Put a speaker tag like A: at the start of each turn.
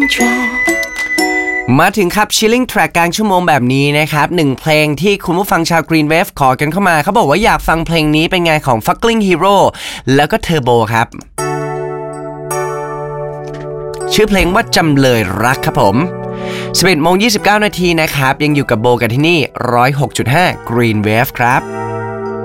A: track
B: มาถึงครับ Chilling Track กลางชั่วโมงแบบนี้นะครับหนึ่งเพลงที่คุณผู้ฟังชาว Green Wave ขอกันเข้ามาเขาบอกว่าอยากฟังเพลงนี้เป็นไงของ Fuckling Hero แล้วก็ Turbo ครับชื่อเพลงว่าจำเลยรักครับผม11:29 น.นะครับยังอยู่กับโบกันที่นี่ 106.5 Green Wave ครับ